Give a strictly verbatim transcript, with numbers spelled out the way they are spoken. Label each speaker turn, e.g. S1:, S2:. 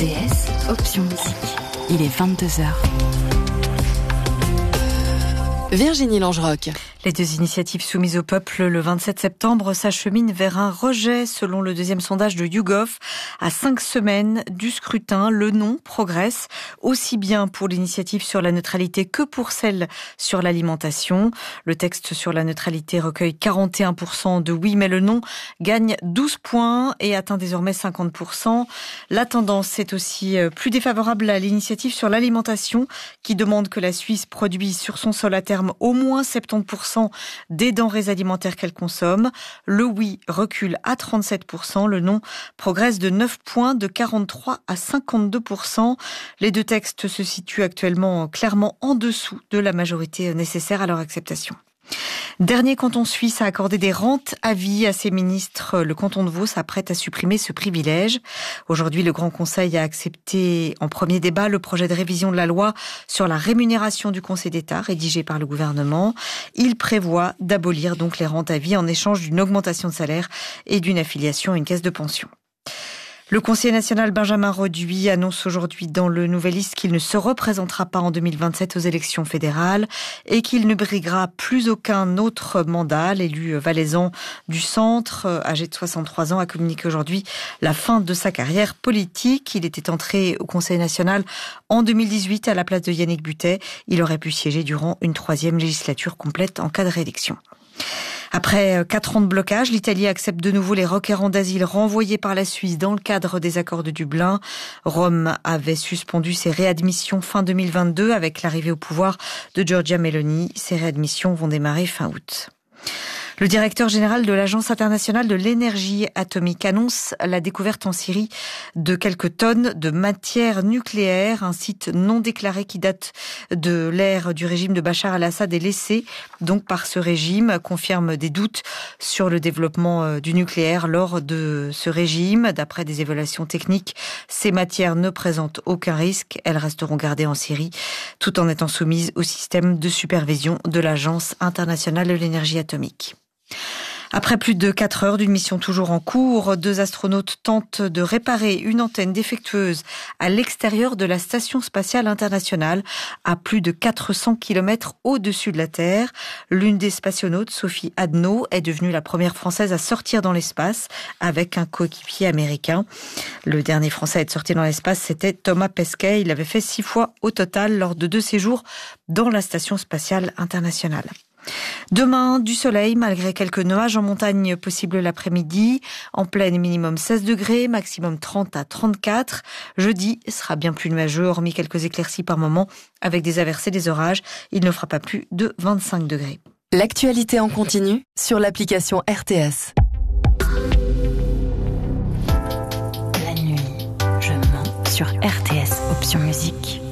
S1: T S, option musique. Il est vingt-deux heures. Virginie Langerock.
S2: Les deux initiatives soumises au peuple le vingt-sept septembre s'acheminent vers un rejet selon le deuxième sondage de YouGov. À cinq semaines du scrutin, le non progresse aussi bien pour l'initiative sur la neutralité que pour celle sur l'alimentation. Le texte sur la neutralité recueille quarante et un pour cent de oui, mais le non gagne douze points et atteint désormais cinquante pour cent. La tendance est aussi plus défavorable à l'initiative sur l'alimentation qui demande que la Suisse produise sur son sol à terme au moins soixante-dix pour cent des denrées alimentaires qu'elle consomme. Le oui recule à trente-sept pour cent, le non progresse de neuf points, de quarante-trois à cinquante-deux pour cent. Les deux textes se situent actuellement clairement en dessous de la majorité nécessaire à leur acceptation. Dernier canton suisse à accorder des rentes à vie à ses ministres, le canton de Vaud s'apprête à supprimer ce privilège. Aujourd'hui, le Grand Conseil a accepté en premier débat le projet de révision de la loi sur la rémunération du Conseil d'État rédigé par le gouvernement. Il prévoit d'abolir donc les rentes à vie en échange d'une augmentation de salaire et d'une affiliation à une caisse de pension. Le conseiller national Benjamin Roduit annonce aujourd'hui dans le Nouvelliste qu'il ne se représentera pas en deux mille vingt-sept aux élections fédérales et qu'il ne briguera plus aucun autre mandat. L'élu valaisan du centre, âgé de soixante-trois ans, a communiqué aujourd'hui la fin de sa carrière politique. Il était entré au Conseil national en deux mille dix-huit à la place de Yannick Buttet. Il aurait pu siéger durant une troisième législature complète en cas de réélection. Après quatre ans de blocage, l'Italie accepte de nouveau les requérants d'asile renvoyés par la Suisse dans le cadre des accords de Dublin. Rome avait suspendu ses réadmissions fin deux mille vingt-deux avec l'arrivée au pouvoir de Giorgia Meloni. Ces réadmissions vont démarrer fin août. Le directeur général de l'Agence internationale de l'énergie atomique annonce la découverte en Syrie de quelques tonnes de matière nucléaire. Un site non déclaré qui date de l'ère du régime de Bachar al-Assad est laissé donc par ce régime, confirme des doutes sur le développement du nucléaire lors de ce régime. D'après des évaluations techniques, ces matières ne présentent aucun risque. Elles resteront gardées en Syrie tout en étant soumises au système de supervision de l'Agence internationale de l'énergie atomique. Après plus de quatre heures d'une mission toujours en cours, deux astronautes tentent de réparer une antenne défectueuse à l'extérieur de la Station spatiale internationale, à plus de quatre cents kilomètres au-dessus de la Terre. L'une des spationautes, Sophie Adno, est devenue la première Française à sortir dans l'espace avec un coéquipier américain. Le dernier Français à être sorti dans l'espace, c'était Thomas Pesquet. Il avait fait six fois au total lors de deux séjours dans la Station spatiale internationale. Demain, du soleil, malgré quelques nuages en montagne possibles l'après-midi. En plaine, minimum seize degrés, maximum trente à trente-quatre. Jeudi sera bien plus nuageux, hormis quelques éclaircies par moment, avec des averses et des orages. Il ne fera pas plus de vingt-cinq degrés.
S1: L'actualité en continu sur l'application R T S. La nuit, je mens sur R T S, option musique.